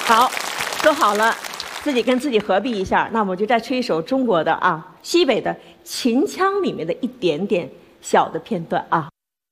好，说好了，自己跟自己合璧一下，那我就再吹一首中国的西北的秦腔里面的一点点小的片段啊。